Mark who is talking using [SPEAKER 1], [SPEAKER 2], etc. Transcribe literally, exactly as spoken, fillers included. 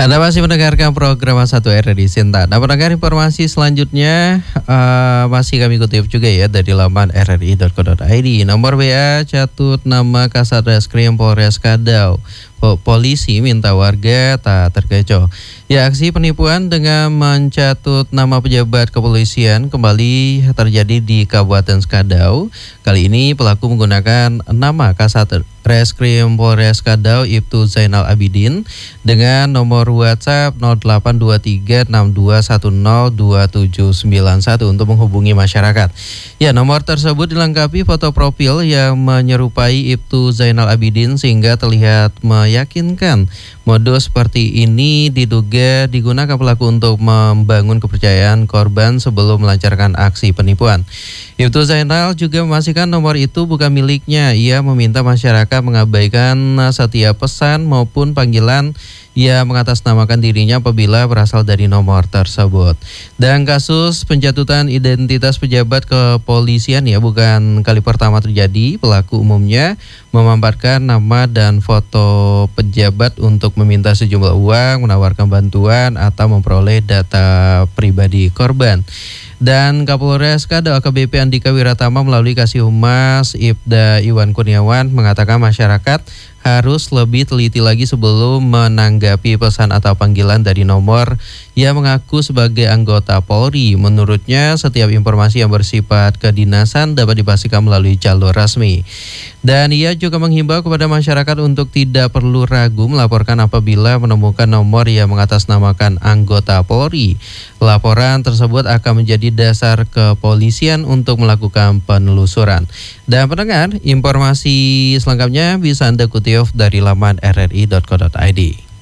[SPEAKER 1] Anda masih mendengarkan program satu R di Sinta. Nah, pendengar informasi selanjutnya uh, masih kami kutip juga ya dari laman r r i dot co dot i d. Nomor W A catut nama Kasat Reskrim Polres Kadau. Polisi minta warga tak terkecoh. Ya, aksi penipuan dengan mencatut nama pejabat kepolisian kembali terjadi di Kabupaten Kadau. Kali ini pelaku menggunakan nama Kasat Reskrim Polres Kadau Ibtu Zainal Abidin dengan nomor WhatsApp nol delapan dua tiga enam dua satu nol dua tujuh sembilan satu untuk menghubungi masyarakat. Ya, nomor tersebut dilengkapi foto profil yang menyerupai Ibtu Zainal Abidin sehingga terlihat meyakinkan. Modus seperti ini diduga digunakan pelaku untuk membangun kepercayaan korban sebelum melancarkan aksi penipuan. Ibtu Zainal juga memastikan nomor itu bukan miliknya. Ia meminta masyarakat mengabaikan setiap pesan maupun panggilan ia mengatasnamakan dirinya apabila berasal dari nomor tersebut. Dan kasus pencatutan identitas pejabat kepolisian ya bukan kali pertama terjadi. Pelaku umumnya memaparkan nama dan foto pejabat untuk meminta sejumlah uang, menawarkan bantuan atau memperoleh data pribadi korban. Dan Kapolres Kadau A K B P Andika Wiratama melalui Kasih Humas Ibda Iwan Kurniawan mengatakan masyarakat harus lebih teliti lagi sebelum menanggapi pesan atau panggilan dari nomor yang mengaku sebagai anggota Polri. Menurutnya, setiap informasi yang bersifat kedinasan dapat dipastikan melalui jalur resmi. Dan ia juga menghimbau kepada masyarakat untuk tidak perlu ragu melaporkan apabila menemukan nomor yang mengatasnamakan anggota Polri. Laporan tersebut akan menjadi dasar kepolisian untuk melakukan penelusuran. Dan pendengar, informasi selengkapnya bisa Anda kutip dari laman r r i dot co dot i d.